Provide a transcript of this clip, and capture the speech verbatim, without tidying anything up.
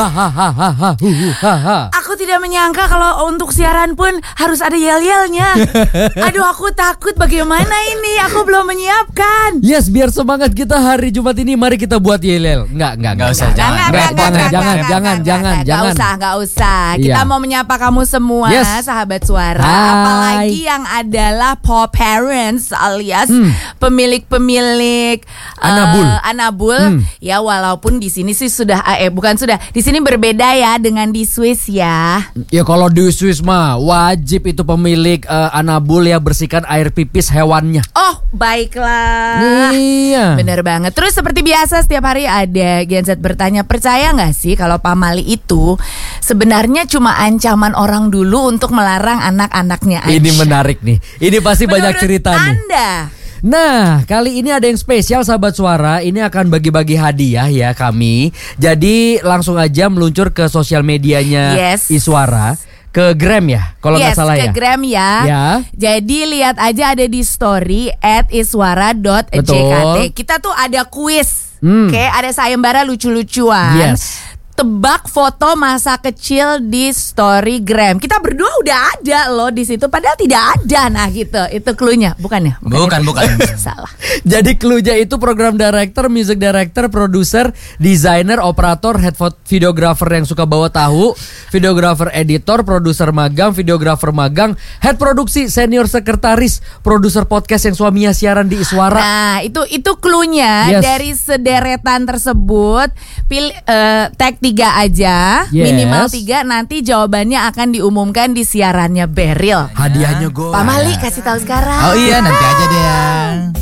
Aku tidak menyangka kalau untuk siaran pun harus ada yel-yelnya. Aduh, aku takut bagaimana ini. Aku belum menyiapkan. Yes, biar semangat kita hari Jumat ini, mari kita buat yel-yel. Enggak, enggak, enggak usah. Jangan, jangan, jangan, jangan, jangan, jangan. Enggak usah, enggak usah. Kita mau menyapa kamu semua, sahabat suara. Apalagi yang adalah pop parents alias pemilik-pemilik Anabul. Anabul. Ya, walaupun di sini sih sudah eh bukan sudah. Di sini berbeda ya dengan di Swiss ya. Ya kalau di Swiss mah wajib itu pemilik uh, Anabul ya bersihkan air pipis hewannya. Oh, baiklah. Iya. Bener banget. Terus seperti biasa setiap hari ada Gen Z bertanya, percaya nggak sih kalau pamali itu sebenarnya cuma ancaman orang dulu untuk melarang anak-anaknya aja? Ini menarik nih. Ini pasti Menurut banyak cerita nih. Anda? Nah, kali ini ada yang spesial sahabat suara. Ini akan bagi-bagi hadiah ya kami. Jadi langsung aja meluncur ke sosial medianya yes. Iswara. Ke Gram ya, kalau nggak yes, salah ke ya. Ke Gram ya. ya. Jadi lihat aja ada di story at iswara dot j k t. Kita tuh ada kuis. Hmm. Oke, ada sayembara lucu-lucuan. Yes. Tebak foto masa kecil di story Gram. Kita berdua udah ada loh di situ, padahal tidak ada. Nah gitu, itu cluenya, bukan ya? Bukan, bukan. bukan. Salah. Jadi cluenya itu program director, music director, produser, designer, operator, head videographer yang suka bawa tahu, videographer editor, produser magang, videographer magang, head produksi, senior sekretaris, produser podcast yang suaminya siaran di Iswara. Nah itu itu cluenya. Yes. Dari sederetan tersebut, pilih uh, tag tiga aja, yes. Minimal tiga. Nanti jawabannya akan diumumkan di siarannya Beril. Hadiahnya gue. Pak Mali kasih tahu sekarang. Oh iya, nanti aja deh ya.